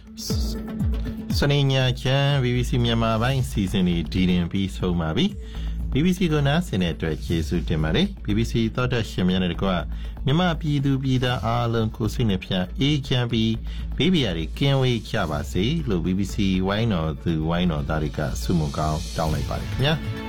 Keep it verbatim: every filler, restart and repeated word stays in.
စနေညချမ်း B B C မြန်မာပိုင်းစီစဉ်နေဒီရင်ပြီးဆုံးပါပြီ B B C ကနားဆင်တဲ့အတွက်ကျေးဇူးတင်ပါတယ် B B C သောတာရှင်များနဲ့တကွမြန်မာပြည်သူပြည်သားအားလုံးကိုစိတ်နှပြအေးချမ်းပြီးဘေးဘီယာတွေကင်းဝေးကြပါစေလို့ B B C ဝိုင်းတော်သူဝိုင်းတော်သားတွေကဆုမွန်ကောင်းတောင်းလိုက်ပါတယ်ခင်ဗျာ